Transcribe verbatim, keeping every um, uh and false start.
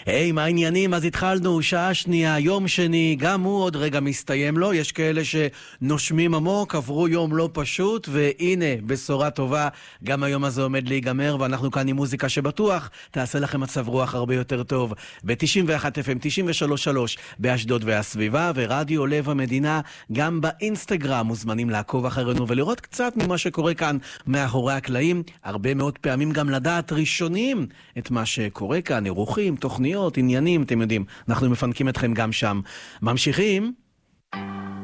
היי, מה העניינים? אז התחלנו, שעה שנייה, יום שני, גם הוא עוד רגע מסתיים לו. יש כאלה שנושמים עמוק, עברו יום לא פשוט, והנה, בשורה טובה, גם היום הזה עומד להיגמר, ואנחנו כאן עם מוזיקה שבטוח תעשה לכם מצב רוח הרבה יותר טוב. ב-תשעים ואחת אף אם, תשעים ושלוש נקודה שלוש באשדוד והסביבה, ורדיו לב המדינה, גם באינסטגרם מוזמנים לעקוב אחרינו ולראות קצת ממה שקורה כאן מאחורי הקלעים. הרבה מאוד פעמים גם לדעת ראשונים את מה שקורה כאן, אירוחים, תוכניות, עניינים, אתם יודעים, אנחנו מפנקים אתכם גם שם. ממשיכים.